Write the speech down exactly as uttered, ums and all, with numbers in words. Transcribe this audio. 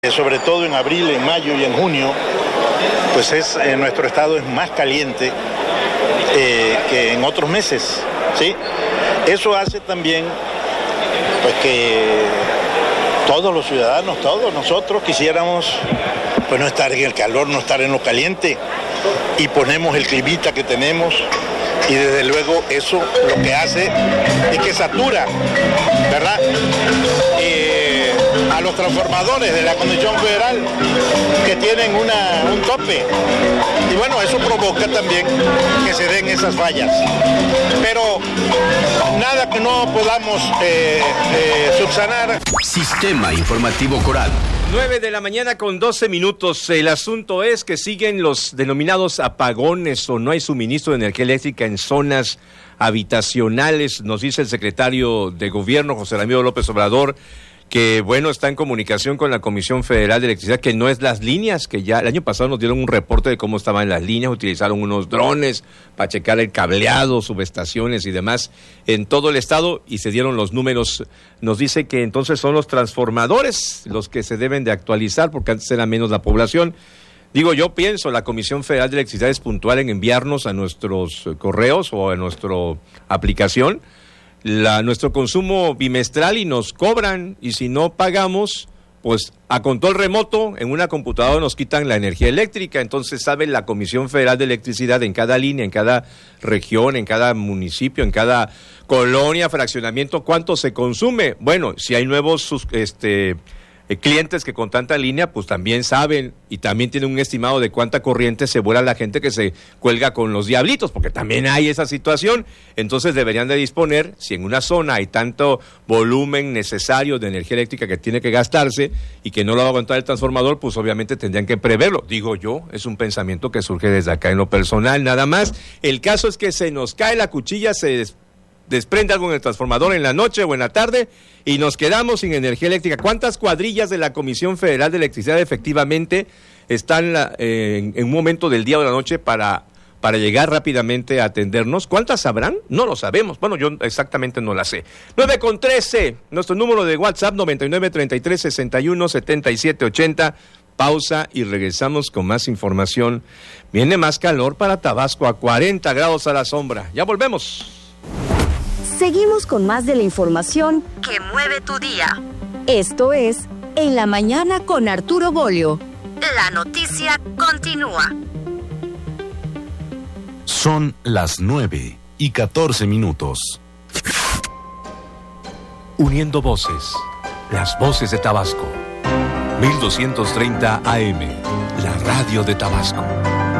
Sobre todo en abril, en mayo y en junio, pues es, eh, nuestro estado es más caliente eh, que en otros meses, ¿sí? Eso hace también pues que todos los ciudadanos, todos nosotros quisiéramos pues no estar en el calor, no estar en lo caliente, y ponemos el climita que tenemos, y desde luego eso lo que hace es que satura, ¿verdad? Eh, a los transformadores de la Comisión Federal que tienen una, un tope, y bueno, eso provoca también que se den esas fallas, pero nada que no podamos eh, eh, subsanar. Sistema Informativo Coral. nueve de la mañana con doce minutos. El asunto es que siguen los denominados apagones o no hay suministro de energía eléctrica en zonas habitacionales. Nos dice el secretario de Gobierno, José Ramiro López Obrador, que bueno, está en comunicación con la Comisión Federal de Electricidad, que no es las líneas, que ya el año pasado nos dieron un reporte de cómo estaban las líneas, utilizaron unos drones para checar el cableado, subestaciones y demás en todo el estado, y se dieron los números. Nos dice que entonces son los transformadores los que se deben de actualizar, porque antes era menos la población. Digo, yo pienso, la Comisión Federal de Electricidad es puntual en enviarnos a nuestros correos o a nuestra aplicación La, nuestro consumo bimestral y nos cobran, y si no pagamos, pues a control remoto en una computadora nos quitan la energía eléctrica. Entonces sabe la Comisión Federal de Electricidad en cada línea, en cada región, en cada municipio, en cada colonia, fraccionamiento, cuánto se consume. Bueno, si hay nuevos este clientes que con tanta línea, pues también saben y también tienen un estimado de cuánta corriente se vuela la gente que se cuelga con los diablitos, porque también hay esa situación. Entonces deberían de disponer, si en una zona hay tanto volumen necesario de energía eléctrica que tiene que gastarse y que no lo va a aguantar el transformador, pues obviamente tendrían que preverlo. Digo yo, es un pensamiento que surge desde acá en lo personal, nada más. El caso es que se nos cae la cuchilla, se des- desprende algo en el transformador en la noche o en la tarde y nos quedamos sin energía eléctrica. ¿Cuántas cuadrillas de la Comisión Federal de Electricidad efectivamente están eh, en, en un momento del día o de la noche para, para llegar rápidamente a atendernos? ¿Cuántas habrán? No lo sabemos. Bueno, yo exactamente no la sé. nueve con trece, nuestro número de WhatsApp, noventa y nueve, treinta y tres, sesenta y uno, setenta y siete, ochenta. Pausa y regresamos con más información. Viene más calor para Tabasco, a cuarenta grados a la sombra. Ya volvemos. Seguimos con más de la información que mueve tu día. Esto es En la Mañana con Arturo Bolio. La noticia continúa. Son las nueve y catorce minutos. Uniendo voces, las voces de Tabasco. mil doscientos treinta A M, la radio de Tabasco.